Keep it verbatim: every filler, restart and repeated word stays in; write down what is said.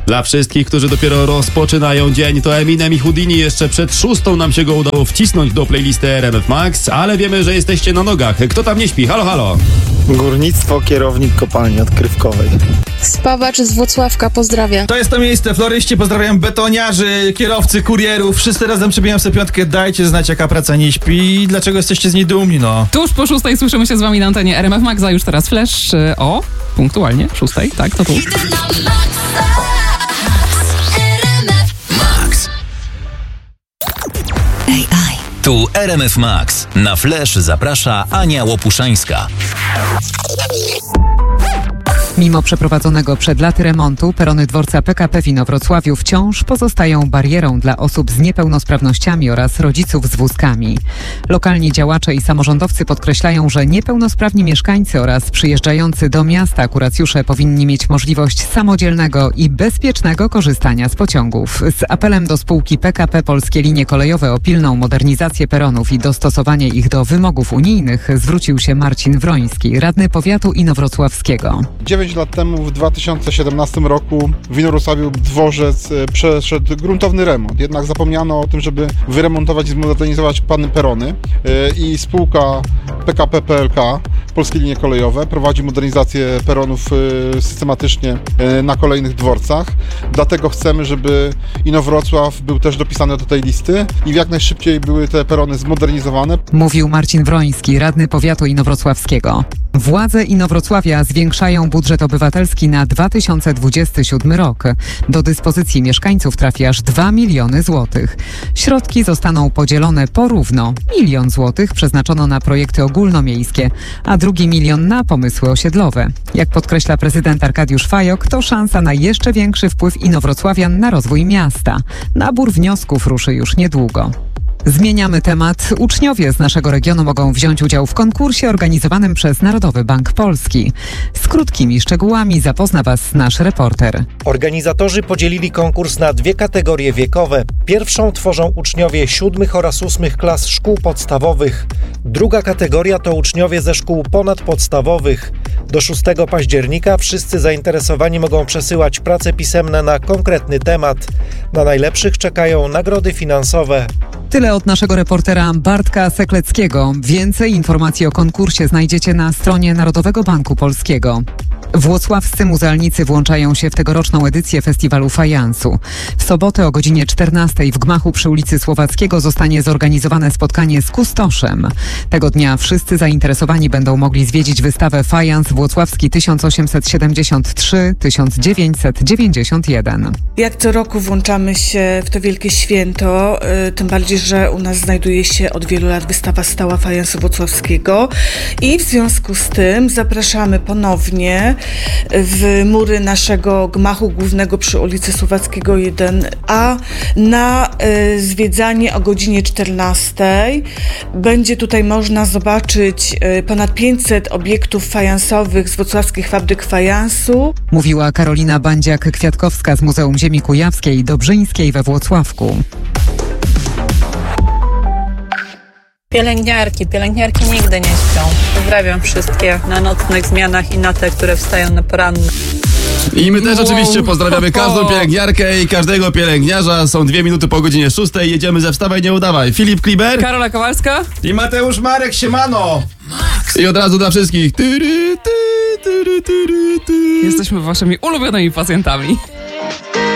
Dla wszystkich, którzy dopiero rozpoczynają dzień, to Eminem i Houdini. Jeszcze przed szóstą nam się go udało wcisnąć do playlisty R M F Max, ale wiemy, że jesteście na nogach. Kto tam nie śpi? Halo, halo. Górnictwo, kierownik kopalni odkrywkowej. Spawacz z Włocławka, pozdrawia. To jest to miejsce, floryści, pozdrawiam betoniarzy, kierowcy, kurierów, wszyscy razem przebijam sobie piątkę, dajcie znać, jaka praca nie śpi i dlaczego jesteście z niej dumni, no. Tuż po szóstej słyszymy się z wami na antenie R M F Max, a już teraz Flash o, punktualnie, szóstej, tak, to tu. Tu R M F Max. Na Flash zaprasza Ania Łopuszańska. Mimo przeprowadzonego przed laty remontu, perony dworca P K P w Inowrocławiu wciąż pozostają barierą dla osób z niepełnosprawnościami oraz rodziców z wózkami. Lokalni działacze i samorządowcy podkreślają, że niepełnosprawni mieszkańcy oraz przyjeżdżający do miasta kuracjusze powinni mieć możliwość samodzielnego i bezpiecznego korzystania z pociągów. Z apelem do spółki P K P Polskie Linie Kolejowe o pilną modernizację peronów i dostosowanie ich do wymogów unijnych zwrócił się Marcin Wroński, radny powiatu inowrocławskiego. dziewięć lat temu, w dwa tysiące siedemnastym roku, w Inowrocławiu dworzec przeszedł gruntowny remont. Jednak zapomniano o tym, żeby wyremontować i zmodernizować panny perony. I spółka P K P P L K, Polskie Linie Kolejowe, prowadzi modernizację peronów systematycznie na kolejnych dworcach. Dlatego chcemy, żeby Inowrocław był też dopisany do tej listy i jak najszybciej były te perony zmodernizowane. Mówił Marcin Wroński, radny powiatu inowrocławskiego. Władze Inowrocławia zwiększają budżet obywatelski na dwa tysiące dwudziesty siódmy rok. Do dyspozycji mieszkańców trafi aż dwa miliony złotych. Środki zostaną podzielone porówno. Milion złotych przeznaczono na projekty ogólnomiejskie, a drugi milion na pomysły osiedlowe. Jak podkreśla prezydent Arkadiusz Fajok, to szansa na jeszcze większy wpływ inowrocławian na rozwój miasta. Nabór wniosków ruszy już niedługo. Zmieniamy temat. Uczniowie z naszego regionu mogą wziąć udział w konkursie organizowanym przez Narodowy Bank Polski. Z krótkimi szczegółami zapozna Was nasz reporter. Organizatorzy podzielili konkurs na dwie kategorie wiekowe. Pierwszą tworzą uczniowie siódmych oraz ósmych klas szkół podstawowych. Druga kategoria to uczniowie ze szkół ponadpodstawowych. Do szóstego października wszyscy zainteresowani mogą przesyłać prace pisemne na konkretny temat. Na najlepszych czekają nagrody finansowe. Tyle od naszego reportera Bartka Sekleckiego. Więcej informacji o konkursie znajdziecie na stronie Narodowego Banku Polskiego. Włocławscy muzealnicy włączają się w tegoroczną edycję Festiwalu Fajansu. W sobotę o godzinie czternastej w gmachu przy ulicy Słowackiego zostanie zorganizowane spotkanie z kustoszem. Tego dnia wszyscy zainteresowani będą mogli zwiedzić wystawę Fajans Włocławski tysiąc osiemset siedemdziesiąt trzy do tysiąc dziewięćset dziewięćdziesiąt jeden. Jak co roku włączamy się w to wielkie święto, tym bardziej, że u nas znajduje się od wielu lat wystawa stała Fajansu Włocławskiego i w związku z tym zapraszamy ponownie w mury naszego gmachu głównego przy ulicy Słowackiego jeden a na y, zwiedzanie o godzinie czternastej. Będzie tutaj można zobaczyć y, ponad pięćset obiektów fajansowych z włocławskich fabryk fajansu. Mówiła Karolina Bandziak-Kwiatkowska z Muzeum Ziemi Kujawskiej i Dobrzyńskiej we Włocławku. Pielęgniarki. Pielęgniarki nigdy nie śpią. Pozdrawiam wszystkie na nocnych zmianach i na te, które wstają na poranne. I my też oczywiście pozdrawiamy każdą pielęgniarkę i każdego pielęgniarza. Są dwie minuty po godzinie szóstej. Jedziemy ze Wstawaj, nie udawaj. Filip Kliber, Karola Kowalska I Mateusz Marek, siemano! i od razu dla wszystkich. Tyry, ty, tyry, tyry, ty. Jesteśmy waszymi ulubionymi pacjentami.